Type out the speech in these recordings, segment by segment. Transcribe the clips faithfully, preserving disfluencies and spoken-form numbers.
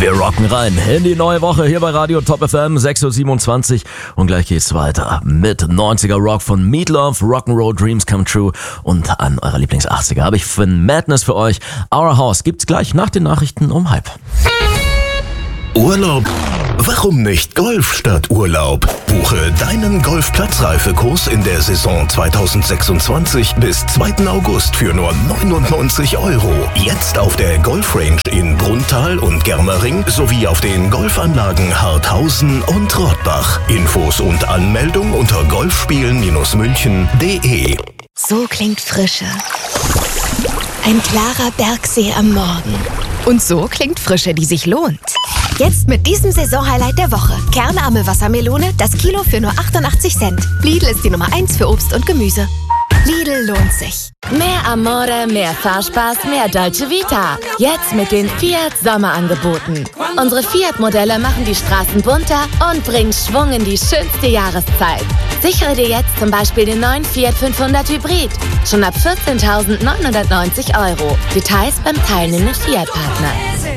Wir rocken rein in die neue Woche hier bei Radio Top F M, sechs Uhr siebenundzwanzig und gleich geht's weiter mit neunziger Rock von Meatloaf, Rock'n'Roll Dreams Come True und an eurer Lieblings-achtziger habe ich für Madness für euch. Our House gibt's gleich nach den Nachrichten um halb. Urlaub? Warum nicht Golf statt Urlaub? Buche deinen Golfplatzreifekurs in der Saison zweitausendsechsundzwanzig bis zweiten August für nur neunundneunzig Euro. Jetzt auf der Golfrange in Brunnthal und Germering sowie auf den Golfanlagen Harthausen und Rottbach. Infos und Anmeldung unter golfspielen München punkt de. So klingt Frische. Ein klarer Bergsee am Morgen. Und so klingt Frische, die sich lohnt. Jetzt mit diesem Saisonhighlight der Woche. Kernarme Wassermelone, das Kilo für nur achtundachtzig Cent. Lidl ist die Nummer eins für Obst und Gemüse. Lidl lohnt sich. Mehr Amore, mehr Fahrspaß, mehr Dolce Vita. Jetzt mit den Fiat Sommerangeboten. Unsere Fiat-Modelle machen die Straßen bunter und bringen Schwung in die schönste Jahreszeit. Sichere dir jetzt zum Beispiel den neuen Fiat fünfhundert Hybrid. Schon ab vierzehntausendneunhundertneunzig Euro. Details beim teilnehmenden Fiat-Partner.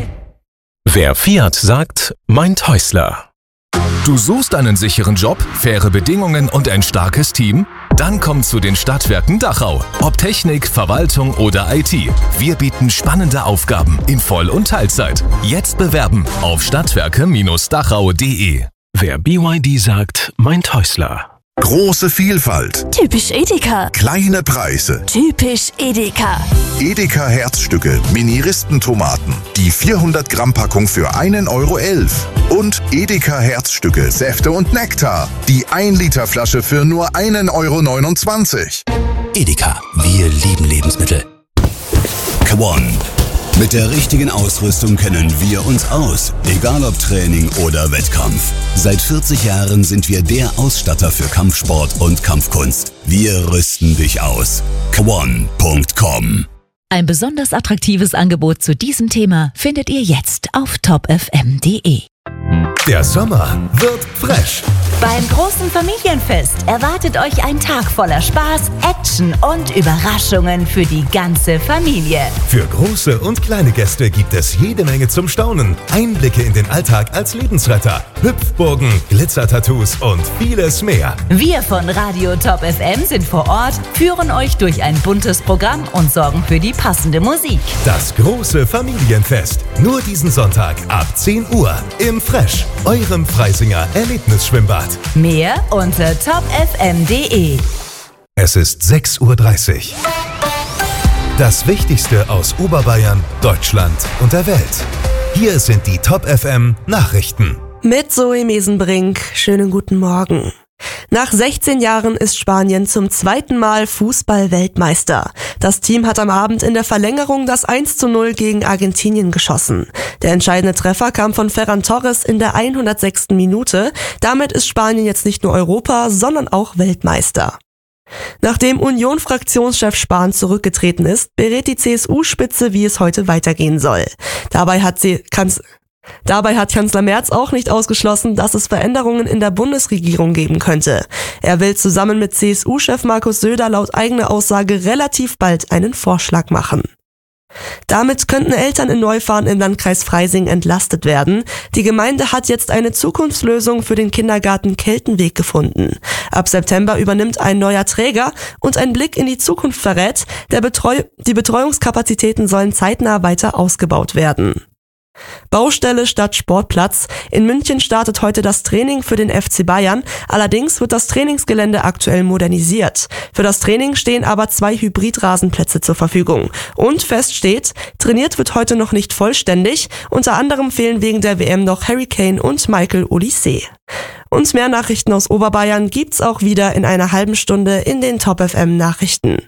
Wer Fiat sagt, meint Häusler. Du suchst einen sicheren Job, faire Bedingungen und ein starkes Team? Dann komm zu den Stadtwerken Dachau. Ob Technik, Verwaltung oder I T. Wir bieten spannende Aufgaben in Voll- und Teilzeit. Jetzt bewerben auf stadtwerke Dachau punkt de. Wer B Y D sagt, meint Häusler. Große Vielfalt. Typisch Edeka. Kleine Preise. Typisch Edeka. Edeka Herzstücke, Mini-Ristentomaten. Die vierhundert Gramm Packung für einen Euro elf. Und Edeka Herzstücke, Säfte und Nektar. Die ein Liter Flasche für nur einen Euro neunundzwanzig. Edeka, wir lieben Lebensmittel. Come on. Mit der richtigen Ausrüstung kennen wir uns aus, egal ob Training oder Wettkampf. Seit vierzig Jahren sind wir der Ausstatter für Kampfsport und Kampfkunst. Wir rüsten dich aus. kwon punkt com. Ein besonders attraktives Angebot zu diesem Thema findet ihr jetzt auf top f m punkt de. Der Sommer wird fresh. Beim großen Familienfest erwartet euch ein Tag voller Spaß, Action und Überraschungen für die ganze Familie. Für große und kleine Gäste gibt es jede Menge zum Staunen. Einblicke in den Alltag als Lebensretter, Hüpfburgen, Glitzertattoos und vieles mehr. Wir von Radio Top F M sind vor Ort, führen euch durch ein buntes Programm und sorgen für die passende Musik. Das große Familienfest. Nur diesen Sonntag ab zehn Uhr im Fresh, eurem Freisinger Erlebnisschwimmbad. Mehr unter top f m punkt de. Es ist sechs Uhr dreißig. Das Wichtigste aus Oberbayern, Deutschland und der Welt. Hier sind die Top F M Nachrichten. Mit Zoe Mesenbrink. Schönen guten Morgen. Nach sechzehn Jahren ist Spanien zum zweiten Mal Fußball-Weltmeister. Das Team hat am Abend in der Verlängerung das eins zu null gegen Argentinien geschossen. Der entscheidende Treffer kam von Ferran Torres in der hundertsechsten Minute. Damit ist Spanien jetzt nicht nur Europa, sondern auch Weltmeister. Nachdem Union-Fraktionschef Spahn zurückgetreten ist, berät die C S U-Spitze, wie es heute weitergehen soll. Dabei hat sie Kanz Dabei hat Kanzler Merz auch nicht ausgeschlossen, dass es Veränderungen in der Bundesregierung geben könnte. Er will zusammen mit C S U-Chef Markus Söder laut eigener Aussage relativ bald einen Vorschlag machen. Damit könnten Eltern in Neufahren im Landkreis Freising entlastet werden. Die Gemeinde hat jetzt eine Zukunftslösung für den Kindergarten Keltenweg gefunden. Ab September übernimmt ein neuer Träger und ein Blick in die Zukunft verrät, der Betreu- die Betreuungskapazitäten sollen zeitnah weiter ausgebaut werden. Baustelle statt Sportplatz. In München startet heute das Training für den F C Bayern. Allerdings wird das Trainingsgelände aktuell modernisiert. Für das Training stehen aber zwei Hybridrasenplätze zur Verfügung. Und fest steht, trainiert wird heute noch nicht vollständig. Unter anderem fehlen wegen der W M noch Harry Kane und Michael Olise. Und mehr Nachrichten aus Oberbayern gibt's auch wieder in einer halben Stunde in den Top F M Nachrichten.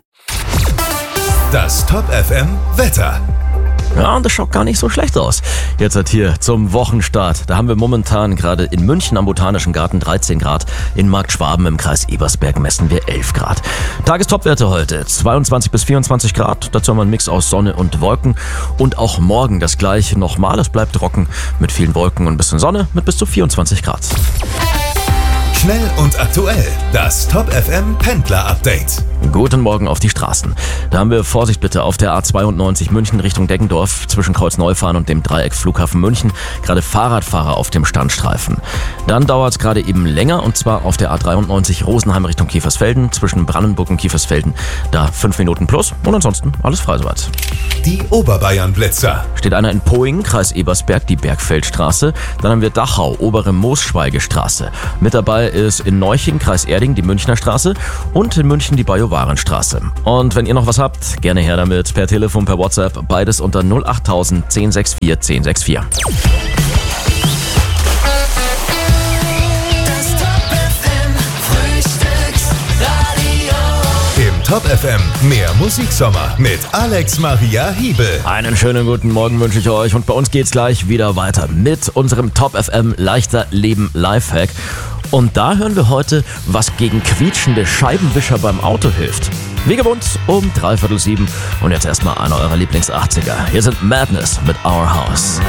Das Top F M Wetter. Ja, und das schaut gar nicht so schlecht aus. Jetzt halt hier zum Wochenstart. Da haben wir momentan gerade in München am Botanischen Garten dreizehn Grad. In Marktschwaben im Kreis Ebersberg messen wir elf Grad. Tagestopwerte heute zweiundzwanzig bis vierundzwanzig Grad. Dazu haben wir einen Mix aus Sonne und Wolken. Und auch morgen das gleiche nochmal. Es bleibt trocken mit vielen Wolken und ein bisschen Sonne mit bis zu vierundzwanzig Grad. Schnell und aktuell. Das Top F M Pendler Update. Guten Morgen auf die Straßen. Da haben wir Vorsicht bitte auf der A zweiundneunzig München Richtung Deggendorf zwischen Kreuzneufahren und dem Dreieck Flughafen München. Gerade Fahrradfahrer auf dem Standstreifen. Dann dauert es gerade eben länger und zwar auf der A dreiundneunzig Rosenheim Richtung Kiefersfelden zwischen Brandenburg und Kiefersfelden. Da fünf Minuten plus und ansonsten alles frei soweit. Die Oberbayern-Blitzer. Steht einer in Poing, Kreis Ebersberg, die Bergfeldstraße. Dann haben wir Dachau, obere Moosschweigestraße. Mit dabei ist in Neuching, Kreis Erding, die Münchner Straße und in München die Bajowarenstraße. Und wenn ihr noch was habt, gerne her damit, per Telefon, per WhatsApp, beides unter null acht null null eins sechs vier eins sechs vier. Top F M, mehr Musiksommer mit Alex Maria Hiebel. Einen schönen guten Morgen wünsche ich euch und bei uns geht's gleich wieder weiter mit unserem Top F M Leichter Leben Lifehack. Und da hören wir heute, was gegen quietschende Scheibenwischer beim Auto hilft. Wie gewohnt um dreiviertel sieben und jetzt erstmal einer eurer Lieblings-achtziger. Hier sind Madness mit Our House.